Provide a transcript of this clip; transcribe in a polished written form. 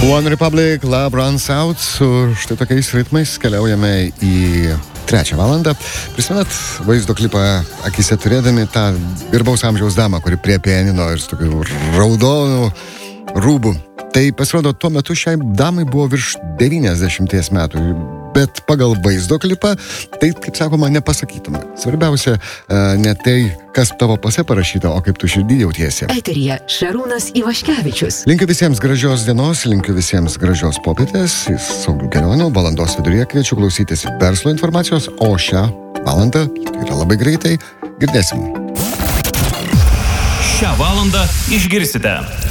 One Republic, Love Runs Out. Su štai tokiais ritmais keliaujame į 3 valandą. Prisimenat vaizdo klipą akise turėdami tą garbaus amžiaus damą, kuri prie pianino ir su tokiu raudonu rūbu. Tai pasirodo, tuo metu šiai damai buvo virš 90 metų, bet pagal vaizdo klipą, tai, kaip sakoma, nepasakytume. Svarbiausia ne tai, kas tavo pase parašyta, o kaip tu širdį jautiesi. Eteryje Šarūnas Ivaškevičius. Linkiu visiems gražios dienos, linkiu visiems gražios popietės, saugių kelionių, valandos viduryje kviečiu klausytis verslo informacijos, o šią valandą, tai yra labai greitai, girdėsim. Šią valandą išgirsite.